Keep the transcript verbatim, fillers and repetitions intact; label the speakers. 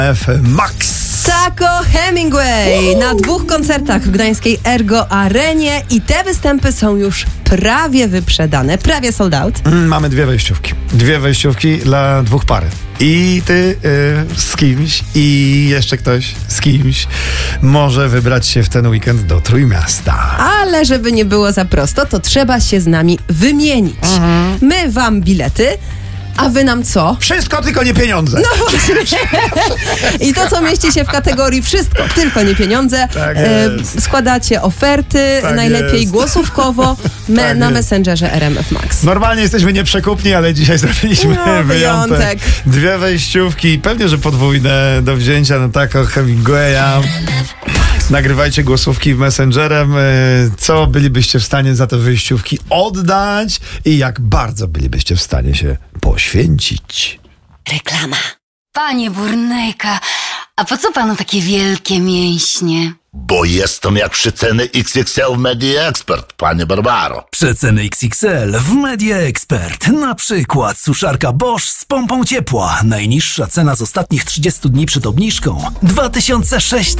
Speaker 1: F Max.
Speaker 2: Taco Hemingway na dwóch koncertach w gdańskiej Ergo Arenie i te występy są już prawie wyprzedane, prawie sold out.
Speaker 1: Mm, mamy dwie wejściówki. Dwie wejściówki dla dwóch pary. I ty y, z kimś i jeszcze ktoś z kimś może wybrać się w ten weekend do Trójmiasta.
Speaker 2: Ale żeby nie było za prosto, to trzeba się z nami wymienić. Mhm. My wam bilety, a wy nam co?
Speaker 1: Wszystko, tylko nie pieniądze.
Speaker 2: No właśnie. I to, co mieści się w kategorii wszystko, tylko nie pieniądze.
Speaker 1: Tak
Speaker 2: e, składacie oferty,
Speaker 1: tak
Speaker 2: najlepiej
Speaker 1: jest.
Speaker 2: głosówkowo me,
Speaker 1: tak
Speaker 2: na
Speaker 1: jest.
Speaker 2: Messengerze R M F Max.
Speaker 1: Normalnie jesteśmy nieprzekupni, ale dzisiaj zrobiliśmy
Speaker 2: No,
Speaker 1: wyjątek.
Speaker 2: wyjątek.
Speaker 1: Dwie wejściówki, pewnie, że podwójne do wzięcia na Taco Hemingwaya. Nagrywajcie głosówki Messengerem, co bylibyście w stanie za te wyjściówki oddać i jak bardzo bylibyście w stanie się poświęcić.
Speaker 3: Reklama. Panie Burnejka, a po co panu takie wielkie mięśnie?
Speaker 4: Bo jestem jak przeceny X X L w Media Expert, panie Barbaro.
Speaker 5: Przeceny X X L w Media Expert. Na przykład suszarka Bosch z pompą ciepła. Najniższa cena z ostatnich trzydziestu dni przed obniżką dwa tysiące sześćset